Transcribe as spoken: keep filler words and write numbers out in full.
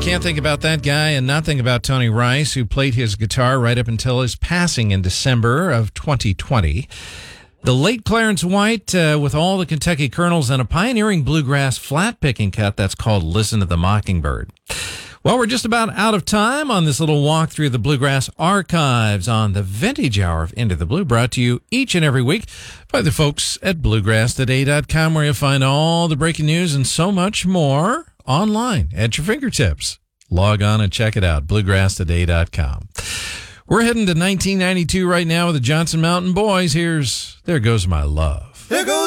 can't think about that guy and not think about Tony Rice, who played his guitar right up until his passing in December of twenty twenty. The late Clarence White, uh, with all the Kentucky Colonels and a pioneering bluegrass flat-picking cut that's called Listen to the Mockingbird. Well, we're just about out of time on this little walk through the Bluegrass Archives on the Vintage Hour of Into the Blue, brought to you each and every week by the folks at bluegrass today dot com, where you'll find all the breaking news and so much more online at your fingertips. Log on and check it out, bluegrass today dot com. We're heading to nineteen ninety-two right now with the Johnson Mountain Boys. Here's There Goes My Love. There goes